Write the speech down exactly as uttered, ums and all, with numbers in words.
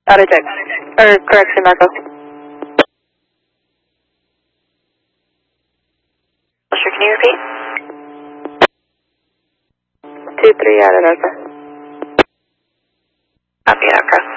Auto check. Or correction, Marco. Sure, can you repeat? Two, three, out of Alpha. Copy, Alpha.